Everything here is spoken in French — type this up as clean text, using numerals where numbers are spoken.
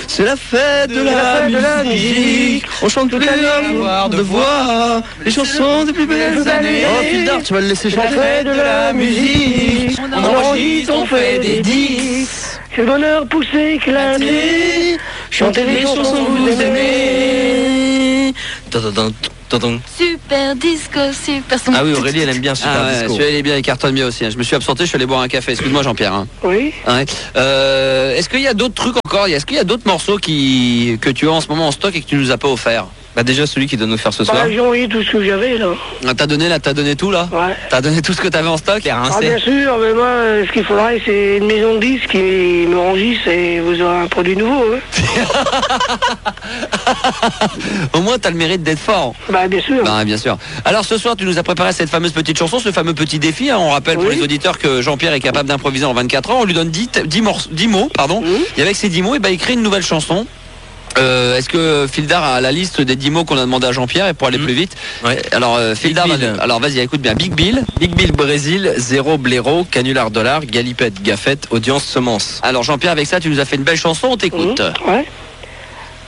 C'est la fête de la musique. On chante toute la noire de voix. Les chansons des plus belles années. Oh, Fildar, tu vas le laisser chanter. C'est la fête de la musique. On enregistre, on fait des disques. C'est le bonheur poussé, éclaté. Chantez les chansons que vous aimez. Super disco, super son. Ah oui, Aurélie, elle aime bien Super Disco. Celui-là, il est bien, il cartonne bien aussi. Je me suis absenté, je suis allé boire un café. Excuse-moi, Jean-Pierre. Hein. Oui. Ouais. Est-ce qu'il y a d'autres trucs encore? Est-ce qu'il y a d'autres morceaux que tu as en ce moment en stock et que tu nous as pas offert? Bah déjà celui qui doit nous faire ce soir. J'ai envoyé tout ce que j'avais là. T'as donné tout là? Ouais. T'as donné tout ce que t'avais en stock? Bien sûr, mais moi, ce qu'il faudrait, c'est une maison de disques qui me enregistre et vous aurez un produit nouveau. Hein. Au moins, t'as le mérite d'être fort. Bah, bien sûr. Bah, bien sûr. Alors, ce soir, tu nous as préparé cette fameuse petite chanson, ce fameux petit défi. Hein. On rappelle pour les auditeurs que Jean-Pierre est capable d'improviser en 24 heures. On lui donne 10 mots, pardon. Et avec ces 10 mots, il crée une nouvelle chanson. Est-ce que Fildar a la liste des 10 mots qu'on a demandé à Jean-Pierre et pour aller plus vite? Ouais. Alors Fildar, alors vas-y, écoute bien. Big Bill, Brésil, zéro blaireau, canular dollar, galipette, gaffette, audience, semence. Alors Jean-Pierre, avec ça, tu nous as fait une belle chanson, on t'écoute. Ouais.